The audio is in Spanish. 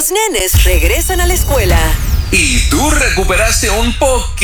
Los nenes regresan a la escuela. Y tú recuperaste un poquito